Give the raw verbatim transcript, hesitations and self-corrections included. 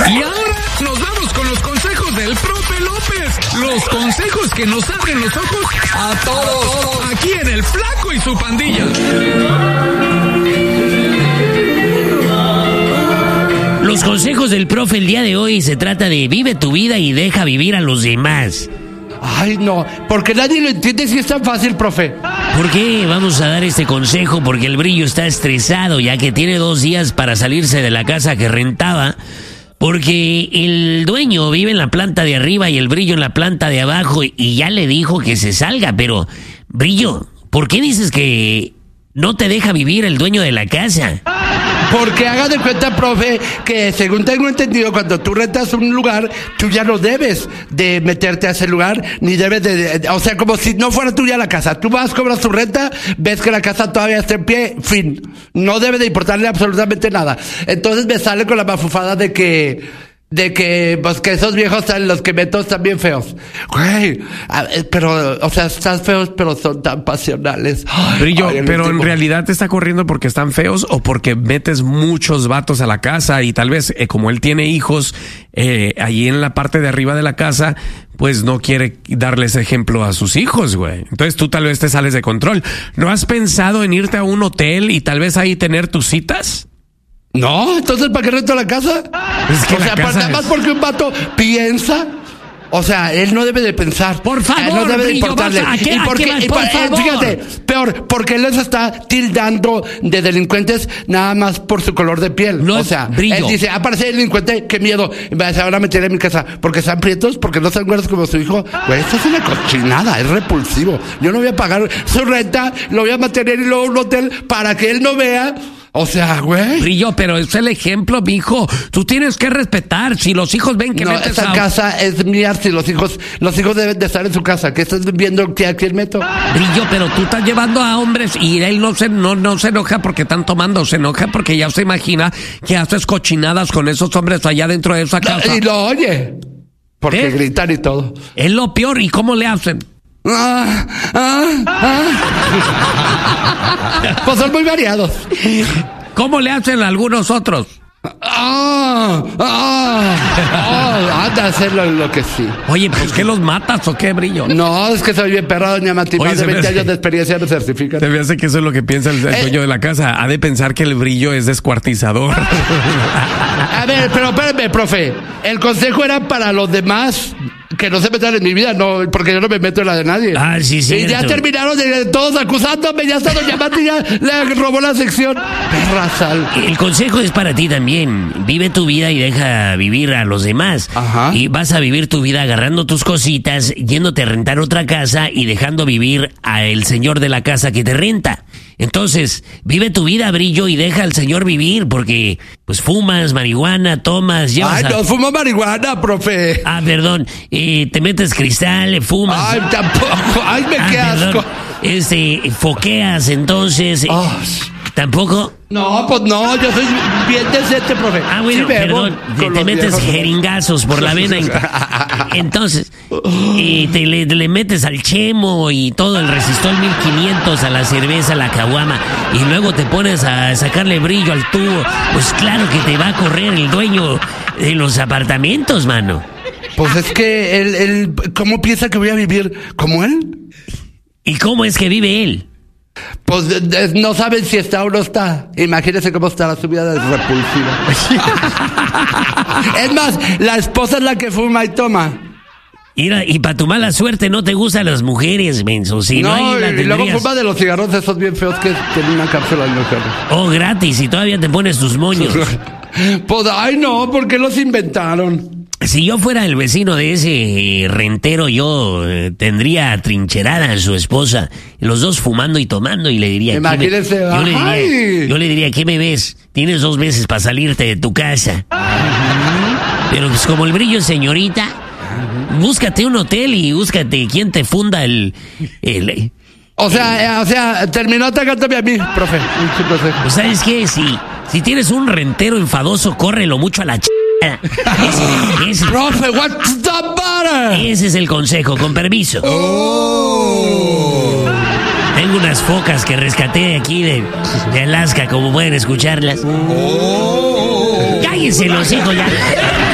Y ahora nos vamos con los consejos del profe López. Los consejos que nos abren los ojos a todos. Aquí en El Flaco y su pandilla. Los consejos del profe el día de hoy se trata de vive tu vida y deja vivir a los demás. Ay, no, porque nadie lo entiende si es tan fácil, profe. ¿Por qué vamos a dar este consejo? Porque el Brillo está estresado, ya que tiene dos días para salirse de la casa que rentaba, porque el dueño vive en la planta de arriba y el Brillo en la planta de abajo, y ya le dijo que se salga. Pero, Brillo, ¿por qué dices que no te deja vivir el dueño de la casa? Porque haga de cuenta, profe, que según tengo entendido, cuando tú rentas un lugar, tú ya no debes de meterte a ese lugar, ni debes de, de... O sea, como si no fuera tuya la casa. Tú vas, cobras tu renta, ves que la casa todavía está en pie, fin. No debe de importarle absolutamente nada. Entonces me sale con la mafufada de que... De que, pues, que esos viejos, los que meto, están bien feos. Güey, pero, o sea, están feos, pero son tan pasionales. Brillo, Ay, pero en último. realidad te está corriendo porque están feos o porque metes muchos vatos a la casa y tal vez, eh, como él tiene hijos, eh, allí en la parte de arriba de la casa, pues no quiere darles ejemplo a sus hijos, güey. Entonces tú tal vez te sales de control. ¿No has pensado en irte a un hotel y tal vez ahí tener tus citas? No, entonces, ¿para qué rento la casa? Es que o la sea, casa nada más es- porque un vato piensa. O sea, él no debe de pensar. Por favor, él no debe de Brillo, importarle. vas a- ¿a qué- y a porque, qué vas? y Por por- eh, favor. fíjate, peor, porque él les está tildando de delincuentes nada más por su color de piel. No o es sea, Brillo. él dice, ah, parece delincuente, qué miedo. Se van a meter en mi casa. Porque están prietos, porque no están güeros como su hijo. Güey, esto es una cochinada, es repulsivo. Yo no voy a pagar su renta, lo voy a mantener y luego un hotel para que él no vea. O sea, güey. Brillo, pero es el ejemplo, mijo. Tú tienes que respetar. Si los hijos ven que No, metes esta a... casa es mía, si los hijos, los hijos deben de estar en su casa. ¿Qué estás viendo que aquí el meto? Brillo, pero tú estás llevando a hombres y él no se, no, no se enoja porque están tomando, se enoja porque ya se imagina que haces cochinadas con esos hombres allá dentro de esa casa. Y lo oye. Porque ¿Eh? gritan y todo. Es lo peor. ¿Y cómo le hacen? Ah, ah, ah. Pues son muy variados. ¿Cómo le hacen a algunos otros? Ah, ah, ah, anda a hacerlo lo que sí. Oye, pues ¿qué los matas o qué, Brillo? No, es que soy bien perra, doña Mati. Oye, Más se de me veinte hace- años de experiencia me certifican. Se me hace que eso es lo que piensa el, el Eh. dueño de la casa. Ha de pensar que el Brillo es descuartizador. A ver, pero espérame, profe. El consejo era para los demás que no se metan en mi vida, no, porque yo no me meto en la de nadie. Ah, sí, Y ya cierto. terminaron de, todos acusándome, ya está doña Mati, ya le robó la sección. Perra sal. El consejo es para ti también. Vive tu vida y deja vivir a los demás. Ajá. Y vas a vivir tu vida agarrando tus cositas, yéndote a rentar otra casa y dejando vivir al señor de la casa que te renta. Entonces, vive tu vida, Brillo, y deja al señor vivir, porque pues fumas marihuana, tomas, llevas Ay, a... no fumo marihuana, profe. Ah, perdón, eh, te metes cristal, fumas... Ay, tampoco. Ay, me Ah, qué perdón. asco. Este, foqueas, entonces... eh, Oh. ¿Tampoco? No, pues no, yo soy bien decente, profe. Ah, bueno, Sí bebo perdón, te, con te los metes viejos, ¿no? jeringazos por la vena. Entonces, y te le, le metes al chemo y todo el resistol mil quinientos a la cerveza, a la caguama, y luego te pones a sacarle brillo al tubo. Pues claro que te va a correr el dueño de los apartamentos, mano. Pues es que él, él, ¿cómo piensa que voy a vivir como él? ¿Y cómo es que vive él? Pues de- de- no saben si está o no está. Imagínense cómo estará su vida de repulsiva. Es más, la esposa es la que fuma y toma. Mira, y para tu mala suerte no te gustan las mujeres, menso. Si no, no, ahí la y luego tendrías. fuma de los cigarros esos bien feos que tienen una cápsula de mujeres. Oh, gratis, y todavía te pones tus moños. Pues, ay no, ¿por qué los inventaron? Si yo fuera el vecino de ese rentero, yo eh, tendría trincherada a su esposa, los dos fumando y tomando, y le diría... ¿qué me- Imagínese, yo, le diría ay. yo le diría, ¿qué me ves? Tienes dos meses para salirte de tu casa. Pero pues como el Brillo es señorita, búscate un hotel y búscate quién te funda el... el O sea, eh, o sea, terminó atacándome a mí, profe. Un chico seco. pues, ¿sabes qué? Si, si tienes un rentero enfadoso, córrelo mucho a la ch... Ese, ese- Profe, what's the matter? ese es el consejo, con permiso. Oh. Tengo unas focas que rescaté de aquí de, de Alaska, como pueden escucharlas. Oh. Cállense los hijos ya.